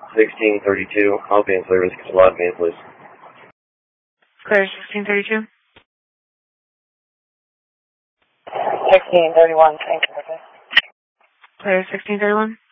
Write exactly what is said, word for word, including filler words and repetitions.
sixteen thirty-two. I'll be in service. Log me in, please. Clear sixteen thirty-two. sixteen thirty-one, thank you. Clear sixteen thirty-one.